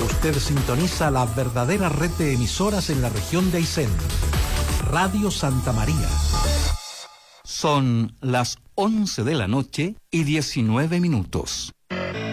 Usted sintoniza la verdadera red de emisoras en la región de Aysén. Radio Santa María. Son las 11 de la noche y 19 minutos.